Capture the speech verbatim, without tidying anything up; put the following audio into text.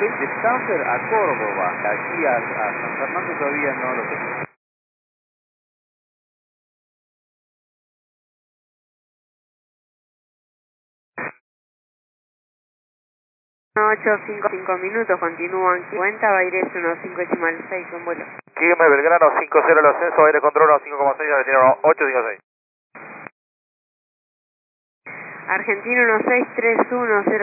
De Stamper a Córdoba, aquí a, a San Fernando todavía no lo tengo. ocho cinco cinco minutos, continúan cincuenta, Baires uno cinco decimal seis, un vuelo. Sígueme Belgrano cinco cero el ascenso, aire control uno cinco coma seis, destino ocho cinco seis. Argentina uno seis tres uno cero.